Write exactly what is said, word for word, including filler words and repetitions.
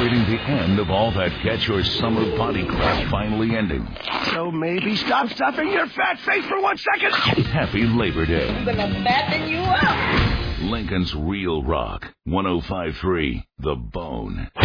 celebrating the end of all that Get Your Summer Body crap finally ending. So maybe stop stuffing your fat face for one second. Happy Labor Day. I'm gonna fatten you up. Lincoln's Real Rock, one oh five point three, The Bone.